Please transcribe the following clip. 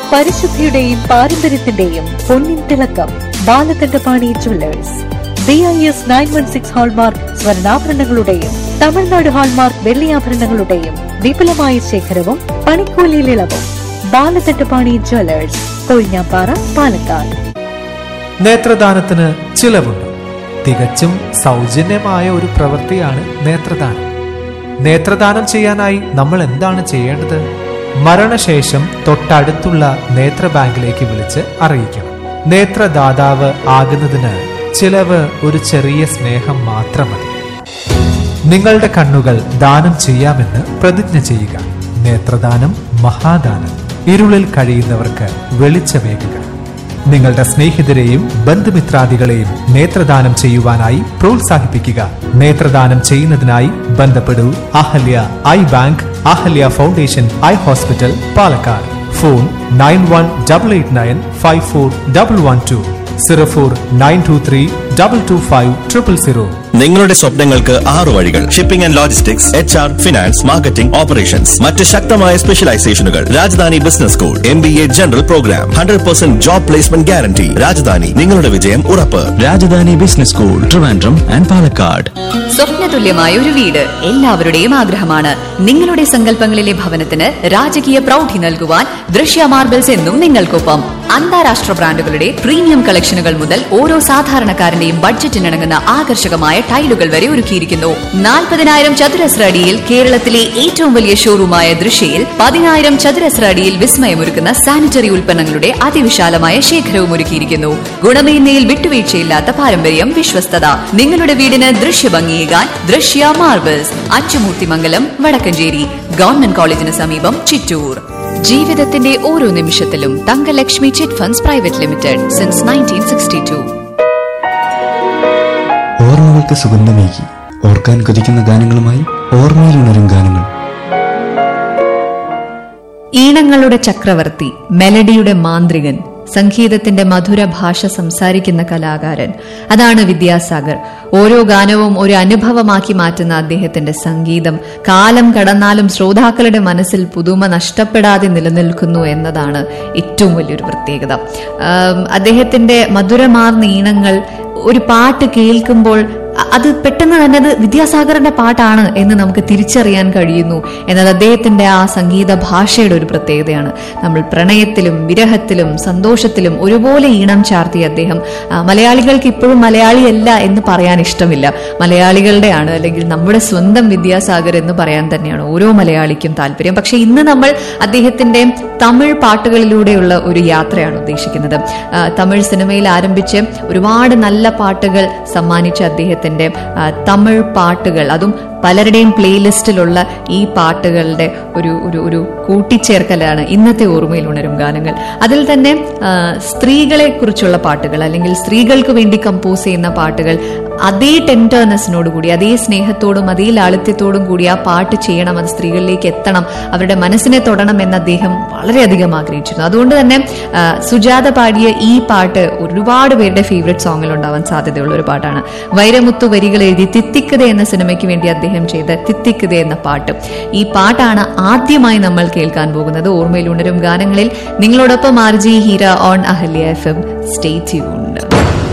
പരിശുദ്ധിയുടെയും പാരമ്പര്യത്തിന്റെയും പൊന്നിൻ തിളക്കം. Balakandapani jewellers. BIS 916 hallmark സ്വർണ്ണാഭരണങ്ങളുടെയും Tamil Nadu hallmark വെള്ളിയാഭരണങ്ങളുടെയും വിപുലമായ ശേഖരവും പണിക്കൂലിയിൽ ഇളവും. ബാലകണ്ഠപാണി ജുവല്ലേഴ്സ്, കൊഴിഞ്ഞാപ്പാറ, പാലക്കാട്. നേത്രദാനത്തിന് ചിലവുണ്ട്. തികച്ചും സൗജന്യമായ ഒരു പ്രവൃത്തിയാണ് നേത്രദാനം. നേത്രദാനം ചെയ്യാനായി നമ്മൾ എന്താണ് ചെയ്യേണ്ടത്? മരണശേഷം തൊട്ടടുത്തുള്ള നേത്ര ബാങ്കിലേക്ക് വിളിച്ച് അറിയിക്കണം. നേത്രദാതാവ് ആകുന്നതിന് ചിലവ് ഒരു ചെറിയ സ്നേഹം മാത്രം മതി. നിങ്ങളുടെ കണ്ണുകൾ ദാനം ചെയ്യാമെന്ന് പ്രതിജ്ഞ ചെയ്യുക. നേത്രദാനം മഹാദാനം. ഇരുളിൽ കഴിയുന്നവർക്ക് വെളിച്ചമേകുക. നിങ്ങളുടെ സ്നേഹിതരെയും ബന്ധുമിത്രാദികളെയും നേത്രദാനം ചെയ്യുവാനായി പ്രോത്സാഹിപ്പിക്കുക. നേത്രദാനം ചെയ്യുന്നതിനായി ബന്ധപ്പെടൂ Ahalya I bank, Ahalya foundation eye hospital, Palakkad. Phone 9188954112 0492325000. നിങ്ങളുടെ സ്വപ്നങ്ങൾക്ക് 6 വഴികൾ. Shipping and logistics, HR, finance, marketing, operations. മറ്റ് ശക്തമായ സ്പെഷ്യലൈസേഷനുകൾ. Rajdhani business school, MBA general programme, 100% job placement guarantee. Rajdhani, നിങ്ങളുടെ വിജയം ഉറപ്പ്. Rajdhani business school, Trivandrum and Palakkad. സ്വപ്നതുല്യമായ ഒരു വീട് എല്ലാവരുടെയും ആഗ്രഹമാണ്. നിങ്ങളുടെ സങ്കല്പങ്ങളിലെ ഭവനത്തിന് രാജകീയ പ്രൗഢി നൽകുവാൻ ദൃശ്യ മാർബിൾസ് എന്നും നിങ്ങൾക്കൊപ്പം. അന്താരാഷ്ട്ര ബ്രാൻഡുകളുടെ പ്രീമിയം കളക്ഷനുകൾ മുതൽ ഓരോ സാധാരണക്കാരന്റെയും ബഡ്ജറ്റിനിണങ്ങുന്ന ആകർഷകമായ ടൈലുകൾ വരെ ഒരുക്കിയിരിക്കുന്നു. 40,000 ചതുരശ്ര അടിയിൽ കേരളത്തിലെ ഏറ്റവും വലിയ ഷോറൂമായ ദൃശ്യയിൽ 10,000 ചതുരശ്ര അടിയിൽ വിസ്മയമൊരുക്കുന്ന സാനിറ്ററി ഉൽപ്പന്നങ്ങളുടെ അതിവിശാലമായ ശേഖരവും ഒരുക്കിയിരിക്കുന്നു. ഗുണമേന്മയിൽ വിട്ടുവീഴ്ചയില്ലാത്ത പാരമ്പര്യം, വിശ്വസ്തത. നിങ്ങളുടെ വീടിന് ദൃശ്യഭംഗിയേകാൻ ദൃശ്യ മാർബിൾസ്, അച്ചുമൂർത്തിമംഗലം, വടക്കഞ്ചേരി. ഗവൺമെന്റ് കോളേജിന് സമീപം, ചിറ്റൂർ. ജീവിതത്തിന്റെ ഓരോ നിമിഷത്തിലും Thankalakshmi chit funds private limited since 1962. ഓർമ്മകൾക്ക് സുഗന്ധമേകി ഓർക്കാൻ കൊതിക്കുന്ന ഗാനങ്ങളുമായി ഓർമ്മയിൽ ഉണരും ഗാനങ്ങൾ. ഈണങ്ങളുടെ ചക്രവർത്തി, മെലഡിയുടെ മാന്ത്രികൻ, സംഗീതത്തിന്റെ മധുര ഭാഷ സംസാരിക്കുന്ന കലാകാരൻ, അതാണ് വിദ്യാസാഗർ. ഓരോ ഗാനവും ഒരു അനുഭവമാക്കി മാറ്റുന്ന അദ്ദേഹത്തിന്റെ സംഗീതം കാലം കടന്നാലും ശ്രോതാക്കളുടെ മനസ്സിൽ പുതുമ നഷ്ടപ്പെടാതെ നിലനിൽക്കുന്നു എന്നതാണ് ഏറ്റവും വലിയൊരു പ്രത്യേകത. അദ്ദേഹത്തിന്റെ മധുരമാർന്ന ഈണങ്ങൾ, ഒരു പാട്ട് കേൾക്കുമ്പോൾ അത് പെട്ടെന്ന് തന്നെ അത് വിദ്യാസാഗറിന്റെ പാട്ടാണ് എന്ന് നമുക്ക് തിരിച്ചറിയാൻ കഴിയുന്നു എന്നത് അദ്ദേഹത്തിന്റെ ആ സംഗീത ഭാഷയുടെ ഒരു പ്രത്യേകതയാണ്. നമ്മൾ പ്രണയത്തിലും വിരഹത്തിലും സന്തോഷത്തിലും ഒരുപോലെ ഈണം ചാർത്തിയ അദ്ദേഹം മലയാളികൾക്ക് ഇപ്പോഴും മലയാളിയല്ല എന്ന് പറയാൻ ഇഷ്ടമില്ല. മലയാളികളുടെയാണ്, അല്ലെങ്കിൽ നമ്മുടെ സ്വന്തം വിദ്യാസാഗർ എന്ന് പറയാൻ തന്നെയാണ് ഓരോ മലയാളിക്കും താല്പര്യം. പക്ഷെ ഇന്ന് നമ്മൾ അദ്ദേഹത്തിന്റെ തമിഴ് പാട്ടുകളിലൂടെയുള്ള ഒരു യാത്രയാണ് ഉദ്ദേശിക്കുന്നത്. തമിഴ് സിനിമയിൽ ആരംഭിച്ച് ഒരുപാട് നല്ല പാട്ടുകൾ സമ്മാനിച്ച അദ്ദേഹത്തിന്റെ തമിഴ് പാട്ടുകൾ, അതും പലരുടെയും പ്ലേലിസ്റ്റിലുള്ള ഈ പാട്ടുകളുടെ ഒരു കൂട്ടിച്ചേർക്കലാണ് ഇന്നത്തെ ഓർമ്മയിൽ ഉണരും ഗാനങ്ങൾ. അതിൽ തന്നെ സ്ത്രീകളെ കുറിച്ചുള്ള പാട്ടുകൾ, അല്ലെങ്കിൽ സ്ത്രീകൾക്ക് വേണ്ടി കമ്പോസ് ചെയ്യുന്ന പാട്ടുകൾ അതേ ടെൻഡർനെസ്സിനോടുകൂടി, അതേ സ്നേഹത്തോടും അതേ ലാളിത്യത്തോടും കൂടി ആ പാട്ട് ചെയ്യണം, അത് സ്ത്രീകളിലേക്ക് എത്തണം, അവരുടെ മനസ്സിനെ തൊടണം എന്ന് അദ്ദേഹം വളരെയധികം ആഗ്രഹിച്ചിരുന്നു. അതുകൊണ്ട് തന്നെ സുജാത പാടിയ ഈ പാട്ട് ഒരുപാട് പേരുടെ ഫേവറേറ്റ് സോങ്ങിൽ ഉണ്ടാവാൻ സാധ്യതയുള്ള ഒരു പാട്ടാണ്. വൈരമുത്തു വരികൾ എഴുതി തിത്തിക്കത എന്ന സിനിമയ്ക്ക് വേണ്ടി അദ്ദേഹം ചെയ്ത തിത്തിക്കത എന്ന പാട്ട്, ഈ പാട്ടാണ് ആദ്യമായി നമ്മൾ കേൾക്കാൻ പോകുന്നത് ഓർമ്മയിൽ ഉണരും ഗാനങ്ങളിൽ. നിങ്ങളോടൊപ്പം RJ Heera on Ahalya FM. Stay tuned.